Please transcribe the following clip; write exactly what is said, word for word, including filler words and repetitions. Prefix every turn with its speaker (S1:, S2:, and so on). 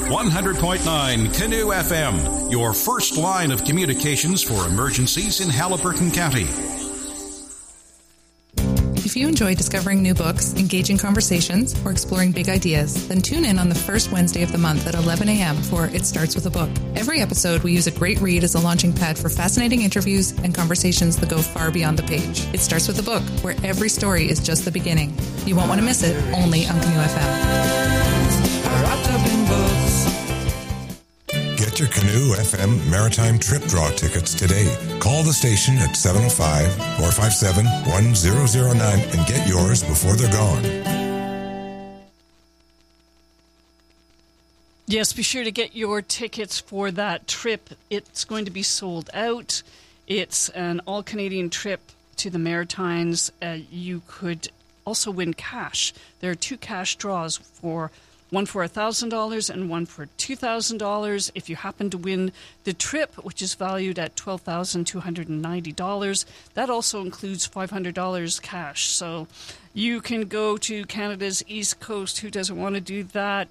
S1: one hundred point nine Canoe F M, your first line of communications for emergencies in Haliburton County.
S2: If you enjoy discovering new books, engaging conversations, or exploring big ideas, then tune in on the first Wednesday of the month at eleven a.m. for It Starts With a Book. Every episode, we use a great read as a launching pad for fascinating interviews and conversations that go far beyond the page. It Starts With a Book, where every story is just the beginning. You won't want to miss it, only on Canoe F M.
S3: Get your Canoe F M Maritime Trip Draw tickets today. Call the station at seven oh five, four five seven, one zero zero nine and get yours before they're gone.
S4: Yes, be sure to get your tickets for that trip. It's going to be sold out. It's an all-Canadian trip to the Maritimes. Uh, you could also win cash. There are two cash draws, for one for one thousand dollars and one for two thousand dollars. If you happen to win the trip, which is valued at twelve thousand two hundred ninety dollars, that also includes five hundred dollars cash. So you can go to Canada's East Coast. Who doesn't want to do that?